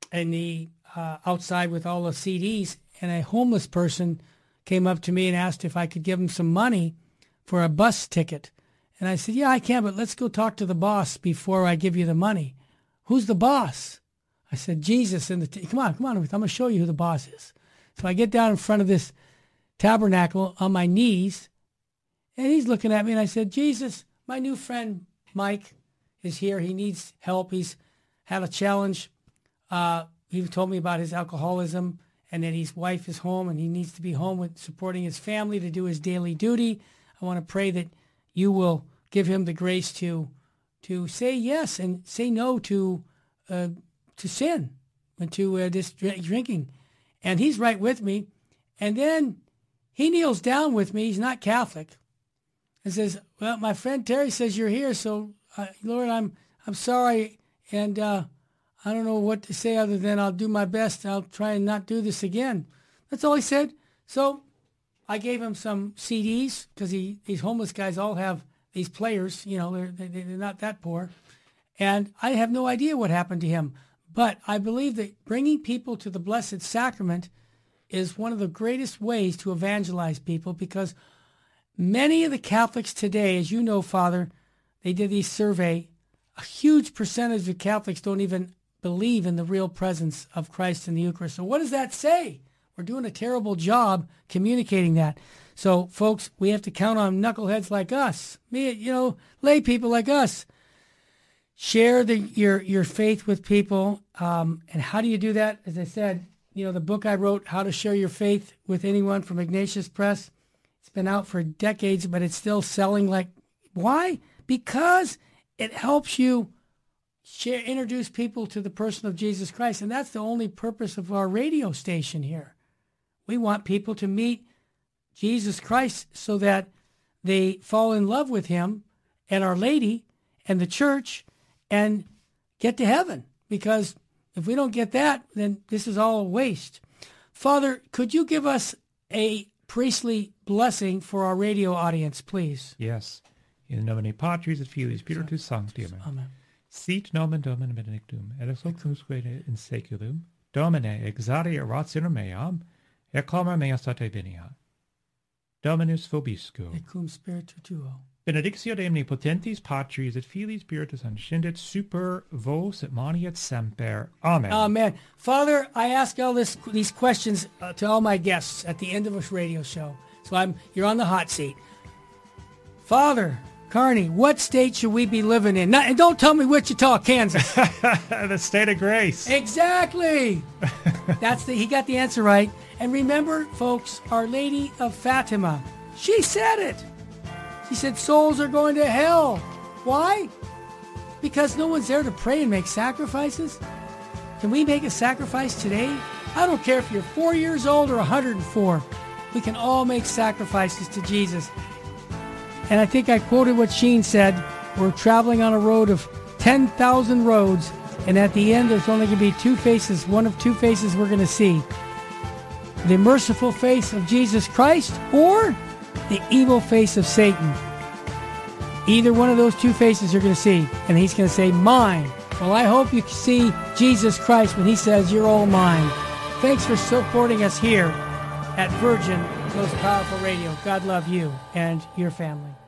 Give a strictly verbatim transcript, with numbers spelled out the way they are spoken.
in the uh, outside with all the C Ds, and a homeless person came up to me and asked if I could give him some money for a bus ticket. And I said, yeah, I can, but let's go talk to the boss before I give you the money. Who's the boss? I said, Jesus. And the t- come on, come on, I'm going to show you who the boss is. So I get down in front of this tabernacle on my knees, and he's looking at me, and I said, Jesus, my new friend Mike is here. He needs help. He's had a challenge. Uh, he told me about his alcoholism and that his wife is home and he needs to be home with supporting his family to do his daily duty. I want to pray that you will give him the grace to to say yes and say no to uh, to sin and to uh, this drinking. And he's right with me. And then he kneels down with me. He's not Catholic. And says, well, my friend Terry says you're here, so uh, Lord, I'm I'm sorry, and uh, I don't know what to say other than I'll do my best. I'll try and not do this again. That's all he said. So I gave him some C Ds because he, these homeless guys all have these players. You know, they're, they're not that poor. And I have no idea what happened to him. But I believe that bringing people to the Blessed Sacrament is one of the greatest ways to evangelize people, because many of the Catholics today, as you know, Father, they did these survey, a huge percentage of Catholics don't even believe in the real presence of Christ in the Eucharist. So what does that say? We're doing a terrible job communicating that. So, folks, we have to count on knuckleheads like us, me, you know, lay people like us. Share the, your your faith with people. Um, and how do you do that? As I said, you know, the book I wrote, How to Share Your Faith with Anyone, from Ignatius Press, it's been out for decades, but it's still selling like, why? Because it helps you share, introduce people to the person of Jesus Christ. And that's the only purpose of our radio station here. We want people to meet Jesus Christ so that they fall in love with him and Our Lady and the church and get to heaven. Because if we don't get that, then this is all a waste. Father, could you give us a priestly blessing for our radio audience, please? Yes. In nomine Patris et Filii Spiritus Sancti. Amen. Sit nomen Domini benedictum, et ex hoc usque in saeculum, Domine exari rationem meam, et clama mea sate venia. Dominus vobisco. Et cum spiritu tuo. Benedictio de omnipotentis Patris et Filii Spiritus ascendet super vos et manet semper. Amen. Amen. Father, I ask all this, these questions uh, to all my guests at the end of a radio show. So I'm you're on the hot seat. Father Carney, what state should we be living in? Not, and don't tell me Wichita, Kansas. The state of grace. Exactly. That's the he got the answer right. And remember, folks, Our Lady of Fatima, she said it. She said souls are going to hell. Why? Because no one's there to pray and make sacrifices. Can we make a sacrifice today? I don't care if you're four years old or one hundred four. We can all make sacrifices to Jesus. And I think I quoted what Sheen said. We're traveling on a road of ten thousand roads, and at the end there's only going to be two faces, one of two faces we're going to see. The merciful face of Jesus Christ or the evil face of Satan. Either one of those two faces you're going to see, and he's going to say, mine. Well, I hope you see Jesus Christ when he says, you're all mine. Thanks for supporting us here at Virgin Most Powerful Radio. God love you and your family.